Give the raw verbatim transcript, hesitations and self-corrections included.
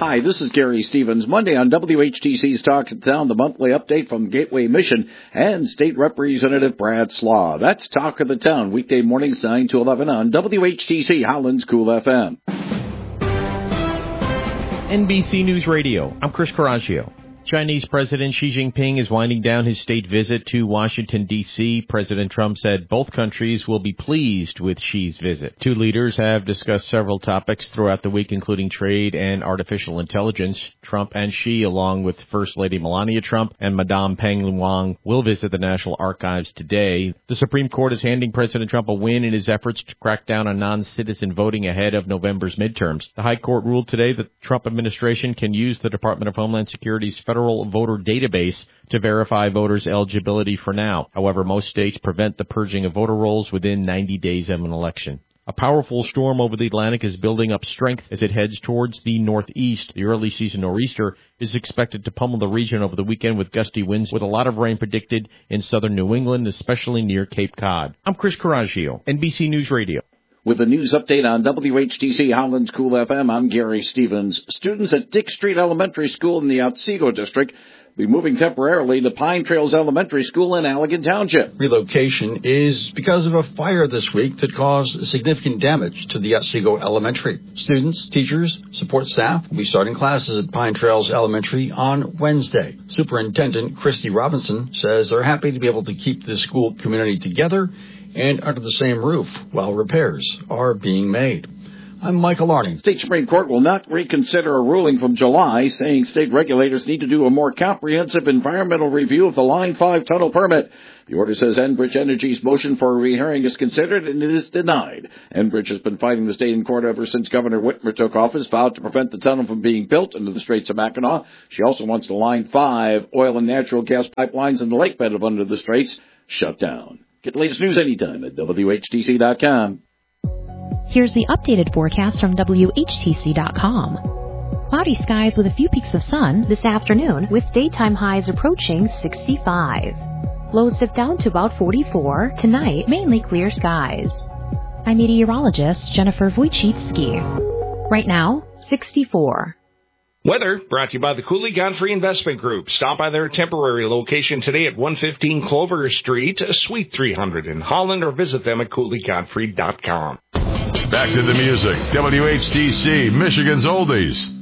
Hi, this is Gary Stevens. Monday on W H T C's Talk of the Town, the monthly update from Gateway Mission and State Representative Brad Slaw. That's Talk of the Town, weekday mornings nine to eleven on W H T C Holland's Cool F M. N B C News Radio, I'm Chris Coraggio. Chinese President Xi Jinping is winding down his state visit to Washington, D C President Trump said both countries will be pleased with Xi's visit. Two leaders have discussed several topics throughout the week, including trade and artificial intelligence. Trump and Xi, along with First Lady Melania Trump and Madame Peng Wang, will visit the National Archives today. The Supreme Court is handing President Trump a win in his efforts to crack down on non-citizen voting ahead of November's midterms. The High Court ruled today that the Trump administration can use the Department of Homeland Security's federal voter database to verify voters' eligibility for now. However, most states prevent the purging of voter rolls within ninety days of an election. A powerful storm over the Atlantic is building up strength as it heads towards the northeast. The early season nor'easter is expected to pummel the region over the weekend with gusty winds, with a lot of rain predicted in southern New England, especially near Cape Cod. I'm Chris Coraggio, N B C News Radio. With a news update on W H T C Holland's Cool F M, I'm Gary Stevens. Students at Dick Street Elementary School in the Otsego District will be moving temporarily to Pine Trails Elementary School in Allegan Township. Relocation is because of a fire this week that caused significant damage to the Otsego Elementary. Students, teachers, support staff will be starting classes at Pine Trails Elementary on Wednesday. Superintendent Christy Robinson says they're happy to be able to keep the school community together and under the same roof while repairs are being made. I'm Michael Arning. State Supreme Court will not reconsider a ruling from July saying state regulators need to do a more comprehensive environmental review of the Line five tunnel permit. The order says Enbridge Energy's motion for a rehearing is considered and it is denied. Enbridge has been fighting the state in court ever since Governor Whitmer took office, vowed to prevent the tunnel from being built into the Straits of Mackinac. She also wants the Line five oil and natural gas pipelines in the lake bed of under the Straits shut down. Get the latest news anytime at W H T C dot com. Here's the updated forecast from W H T C dot com. Cloudy skies with a few peaks of sun this afternoon, with daytime highs approaching sixty-five. Lows dip down to about forty-four. Tonight, mainly clear skies. I'm meteorologist Jennifer Wojcicki. Right now, sixty-four. Weather brought to you by the Cooley Godfrey Investment Group. Stop by their temporary location today at one fifteen Clover Street, Suite three hundred in Holland, or visit them at Cooley Godfrey dot com. Back to the music. W H T C, Michigan's Oldies.